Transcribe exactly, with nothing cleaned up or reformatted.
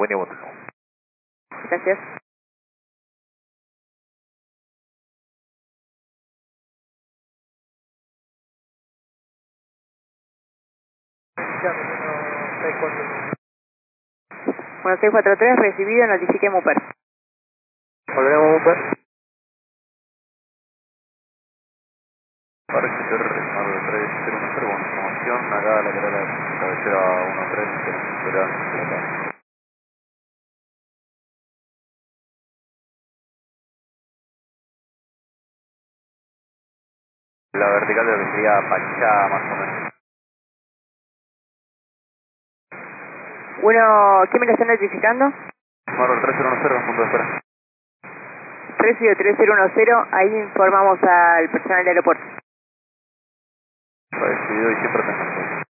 Winniewood. Gracias. Bueno, seis cuatro tres, recibido, notifique Muper. Volveremos Muper. Para que Marvel tres cero uno cero con información, acá la carrera de cabecera uno tres, espera, la vertical de lo que sería Pachá, más o menos. Uno, ¿quién me lo está notificando? Marvel tres cero uno cero, punto de espera. tres tres cero uno cero, ahí informamos al personal del aeropuerto. Recibido y siempre atento.